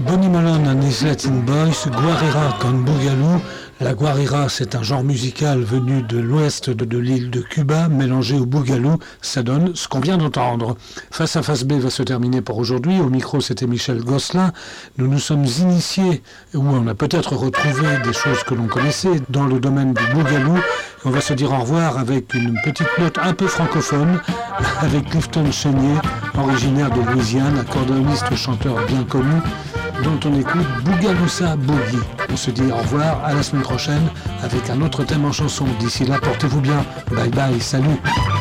Bonnie Malone and his Latin Boys, Guarira con Boogaloo. La guarira, c'est un genre musical venu de l'ouest de l'île de Cuba, mélangé au boogaloo, ça donne ce qu'on vient d'entendre. Face à Face B va se terminer pour aujourd'hui. Au micro, c'était Michel Gosselin. Nous nous sommes initiés, ou on a peut-être retrouvé des choses que l'on connaissait dans le domaine du boogaloo. On va se dire au revoir avec une petite note un peu francophone, avec Clifton Chenier, originaire de Louisiane, accordéoniste chanteur bien connu, dont on écoute Boogalousa Boogie. On se dit au revoir, à la semaine prochaine avec un autre thème en chanson. D'ici là, portez-vous bien. Bye bye, salut.